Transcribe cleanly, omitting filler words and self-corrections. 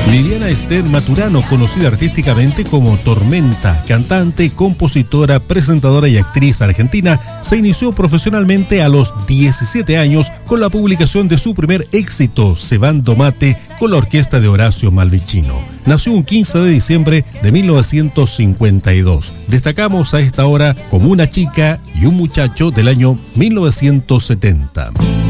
Liliana Esther Maturano, conocida artísticamente como Tormenta, cantante, compositora, presentadora y actriz argentina, se inició profesionalmente a los 17 años con la publicación de su primer éxito, Cebando Mate, con la orquesta de Horacio Malvicino. Nació un 15 de diciembre de 1952. Destacamos a esta hora como Una chica y un muchacho del año 1970.